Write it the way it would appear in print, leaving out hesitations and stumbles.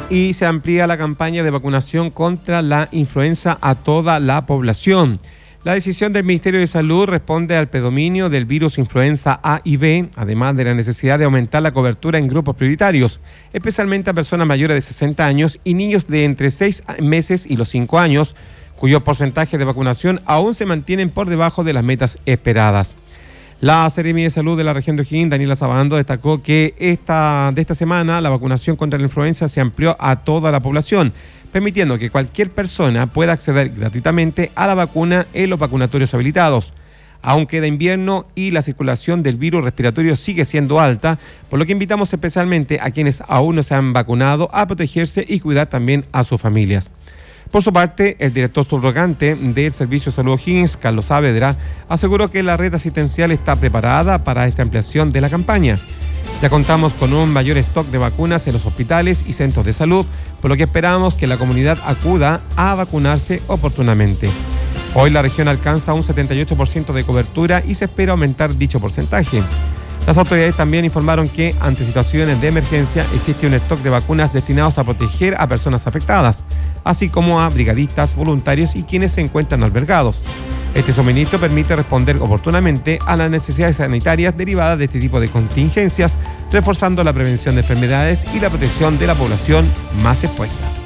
Y se amplía la campaña de vacunación contra la influenza a toda la población. La decisión del Ministerio de Salud responde al predominio del virus influenza A y B, además de la necesidad de aumentar la cobertura en grupos prioritarios, especialmente a personas mayores de 60 años y niños de entre 6 meses y los 5 años, cuyos porcentajes de vacunación aún se mantienen por debajo de las metas esperadas. La Seremi de Salud de la región de O'Higgins, Daniela Sabando, destacó que esta semana la vacunación contra la influenza se amplió a toda la población, permitiendo que cualquier persona pueda acceder gratuitamente a la vacuna en los vacunatorios habilitados. Aún queda invierno y la circulación del virus respiratorio sigue siendo alta, por lo que invitamos especialmente a quienes aún no se han vacunado a protegerse y cuidar también a sus familias. Por su parte, el director subrogante del Servicio de Salud O'Higgins, Carlos Saavedra, aseguró que la red asistencial está preparada para esta ampliación de la campaña. Ya contamos con un mayor stock de vacunas en los hospitales y centros de salud, por lo que esperamos que la comunidad acuda a vacunarse oportunamente. Hoy la región alcanza un 78% de cobertura y se espera aumentar dicho porcentaje. Las autoridades también informaron que ante situaciones de emergencia existe un stock de vacunas destinados a proteger a personas afectadas, así como a brigadistas, voluntarios y quienes se encuentran albergados. Este suministro permite responder oportunamente a las necesidades sanitarias derivadas de este tipo de contingencias, reforzando la prevención de enfermedades y la protección de la población más expuesta.